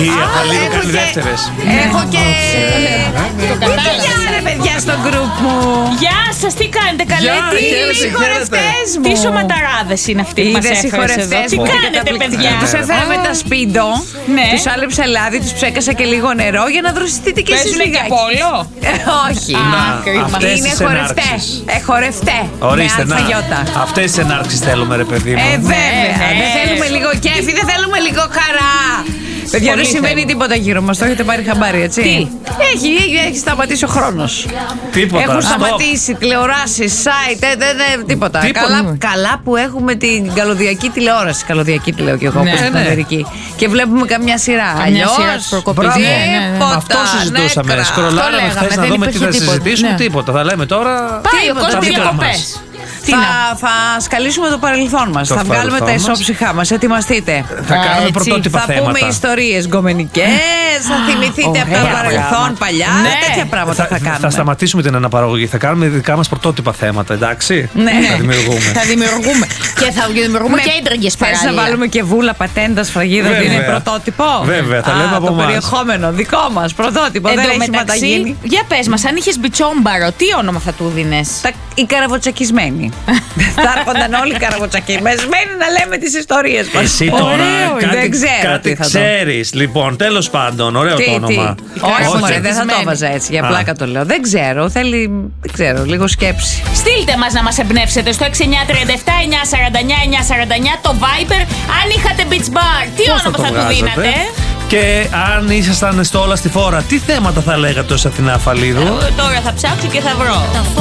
Η Αφαλίδου κάνει δεύτερες. Έχω και. Γεια ρε παιδιά στο γκρουπ μου. Γεια σας, τι κάνετε, καλέ? Οι χορευτές μου. Τι σωματαράδες είναι αυτοί που μας έφερες εδώ? Τι κάνετε, παιδιά? Τους έφερα με τα σπίντο. Τους άλεψα λάδι, τους ψέκασα και λίγο νερό για να δροσιστείτε κι εσείς λιγάκι. Παίζουνε και πόλο? Όχι. Είναι χορευτές. Χορευτέ. Ορίστε, να. Αυτές τις ενάρξεις θέλουμε, ρε παιδί μου. Βέβαια. Δεν θέλουμε λίγο κέφι, δεν θέλουμε λίγο χαρά. Παιδιά, δεν συμβαίνει τίποτα γύρω μας. Το έχετε πάρει χαμπάρι, έτσι? Τι? Έχει σταματήσει ο χρόνος. Τίποτα. Έχουν σταματήσει τηλεοράσεις, site, τίποτα. Καλά που έχουμε την καλωδιακή τηλεόραση. Καλωδιακή τη λέω κι εγώ, όπως στην Αμερική. Και βλέπουμε καμιά σειρά. Καμιά σειρά τους προκοπής. Αυτό συζητούσαμε. Σκρολάραμε χθες να δούμε τι θα συζητήσουμε. Τίποτα. Θα λέμε τώρα. Πάει ο κόσμος διακοπές. Θα σκαλίσουμε το παρελθόν μας. Θα βγάλουμε τα ισόψυχά μας. Ετοιμαστείτε. Θα κάνουμε πρωτότυπα θέματα. Θα πούμε ιστορίες γκομενικές. Θα θυμηθείτε από το παρελθόν παλιά. Τέτοια πράγματα θα κάνουμε. Θα σταματήσουμε την αναπαραγωγή. Θα κάνουμε δικά μας πρωτότυπα θέματα, εντάξει? Θα δημιουργούμε. Θα δημιουργούμε. Και θα δημιουργούμε και ίντριγγες παράλληλα. Θες να βάλουμε και βούλα, πατέντα, σφραγίδα, ότι είναι πρωτότυπο? Βέβαια, θα λέμε από το εμάς. Περιεχόμενο δικό μας, πρωτότυπο. Δεν έχει μεταγίνει. Για πες μας, αν είχες μπιτσόμπαρο, τι όνομα θα του δίνες? Οι καραβοτσακισμένοι. Θα έρχονταν όλοι καραβοτσακισμένοι να λέμε τις ιστορίες μας. Εσύ τώρα κάτι ξέρεις. Λοιπόν, τέλος πάντων, ωραίο το όνομα. Όχι, δεν θα το έβαζα έτσι, για πλάκα το λέω. Δεν ξέρω, θέλει, λίγο σκέψη. Στείλτε μας να μας εμπνεύσετε στο 6937-949-949 το Viber. Αν είχατε beach bar, τι όνομα θα του δίνατε? Και αν ήσασταν στο Όλα στη Φόρα, τι θέματα θα λέγατε ως Αθηνά Αφαλίδου? Τώρα θα ψάξω και θα βρω.